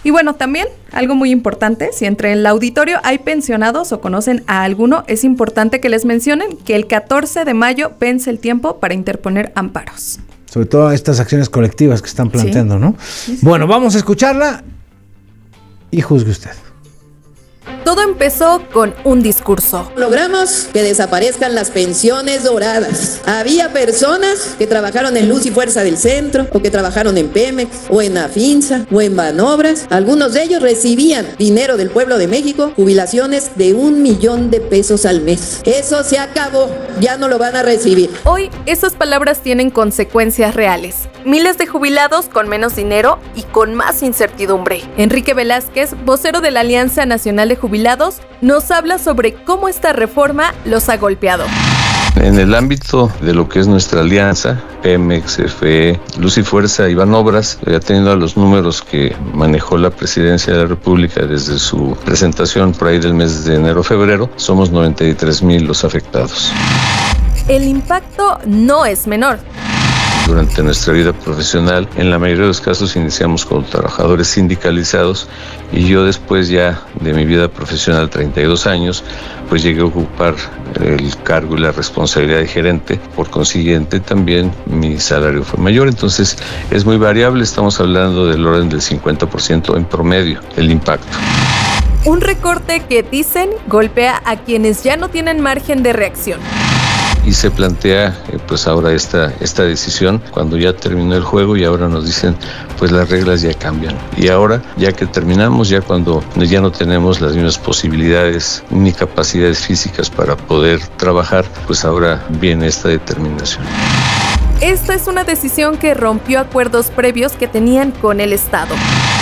Y bueno, también algo muy importante, si entre el auditorio hay pensionados o conocen a alguno, es importante que les mencionen que el 14 de mayo vence el tiempo para interponer amparos. Sobre todo estas acciones colectivas que están planteando, sí. ¿No? Sí. Bueno, vamos a escucharla y juzgue usted. Todo empezó con un discurso. Logramos que desaparezcan las pensiones doradas. Había personas que trabajaron en Luz y Fuerza del Centro, o que trabajaron en Pemex, o en Afinsa, o en Banobras. Algunos de ellos recibían dinero del pueblo de México, jubilaciones de 1 millón de pesos al mes. Eso se acabó, ya no lo van a recibir. Hoy, esas palabras tienen consecuencias reales. Miles de jubilados con menos dinero y con más incertidumbre. Enrique Velázquez, vocero de la Alianza Nacional de Jubilados, nos habla sobre cómo esta reforma los ha golpeado. En el ámbito de lo que es nuestra alianza, Pemex, CFE, Luz y Fuerza y Banobras, atendiendo a los números que manejó la Presidencia de la República desde su presentación por ahí del mes de enero-febrero, somos 93,000 los afectados. El impacto no es menor. Durante nuestra vida profesional, en la mayoría de los casos iniciamos como trabajadores sindicalizados y yo después ya de mi vida profesional, 32 años, pues llegué a ocupar el cargo y la responsabilidad de gerente. Por consiguiente, también mi salario fue mayor, entonces es muy variable, estamos hablando del orden del 50% en promedio el impacto. Un recorte que dicen golpea a quienes ya no tienen margen de reacción. Y se plantea pues ahora esta decisión cuando ya terminó el juego y ahora nos dicen pues las reglas ya cambian. Y ahora ya que terminamos, ya cuando ya no tenemos las mismas posibilidades ni capacidades físicas para poder trabajar, pues ahora viene esta determinación. Esta es una decisión que rompió acuerdos previos que tenían con el Estado.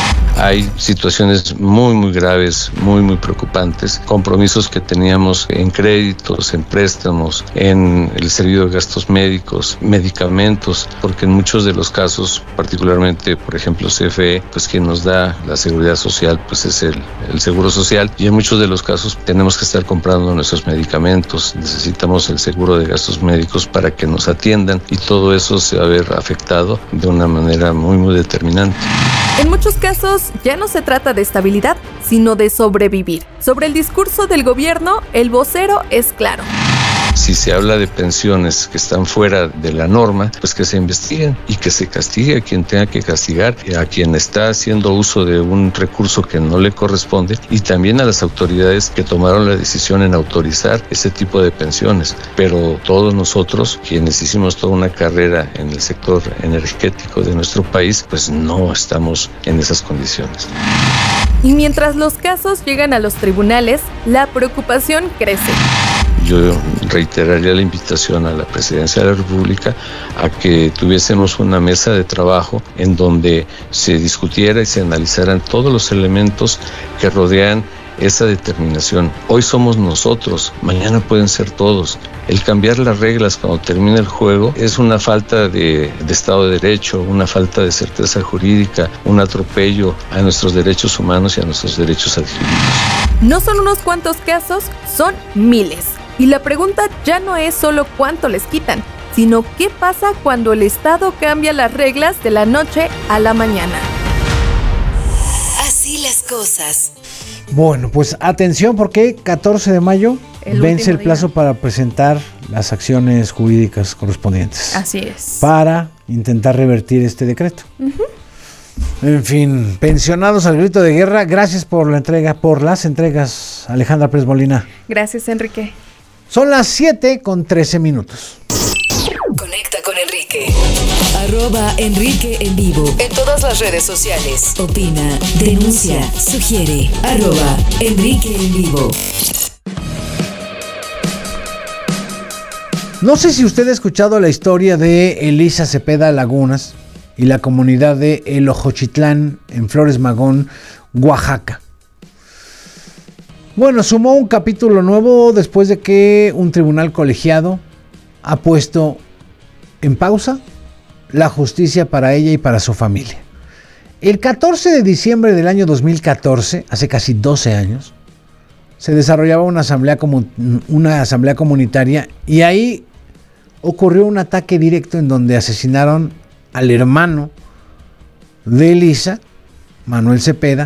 Hay situaciones muy graves, muy preocupantes, compromisos que teníamos en créditos, en préstamos, en el servicio de gastos médicos, medicamentos, porque en muchos de los casos, particularmente, por ejemplo, CFE, pues quien nos da la seguridad social, pues es el seguro social, y en muchos de los casos tenemos que estar comprando nuestros medicamentos, necesitamos el seguro de gastos médicos para que nos atiendan, y todo eso se va a ver afectado de una manera muy determinante. En muchos casos ya no se trata de estabilidad, sino de sobrevivir. Sobre el discurso del gobierno, el vocero es claro. Si se habla de pensiones que están fuera de la norma, pues que se investiguen y que se castigue a quien tenga que castigar, a quien está haciendo uso de un recurso que no le corresponde, y también a las autoridades que tomaron la decisión en autorizar ese tipo de pensiones. Pero todos nosotros, quienes hicimos toda una carrera en el sector energético de nuestro país, pues no estamos en esas condiciones. Y mientras los casos llegan a los tribunales, la preocupación crece. Yo reiteraría la invitación a la Presidencia de la República a que tuviésemos una mesa de trabajo en donde se discutiera y se analizaran todos los elementos que rodean esa determinación. Hoy somos nosotros, mañana pueden ser todos. El cambiar las reglas cuando termina el juego es una falta de Estado de Derecho, una falta de certeza jurídica, un atropello a nuestros derechos humanos y a nuestros derechos adquiridos. No son unos cuantos casos, son miles. Y la pregunta ya no es solo cuánto les quitan, sino qué pasa cuando el Estado cambia las reglas de la noche a la mañana. Así las cosas. Bueno, pues atención porque 14 de mayo vence el plazo para presentar las acciones jurídicas correspondientes. Así es. Para intentar revertir este decreto. En fin, pensionados al grito de guerra, gracias por las entregas, Alejandra Pérez Molina. Gracias, Enrique. Son las 7:13. Conecta con Enrique. @Enrique en vivo. En todas las redes sociales. Opina, denuncia, sugiere. @Enrique en vivo. No sé si usted ha escuchado la historia de Elisa Cepeda Lagunas y la comunidad de El Ojochitlán en Flores Magón, Oaxaca. Bueno, sumó un capítulo nuevo después de que un tribunal colegiado ha puesto en pausa la justicia para ella y para su familia. El 14 de diciembre del año 2014, hace casi 12 años, se desarrollaba una asamblea comunitaria y ahí ocurrió un ataque directo en donde asesinaron al hermano de Elisa, Manuel Cepeda,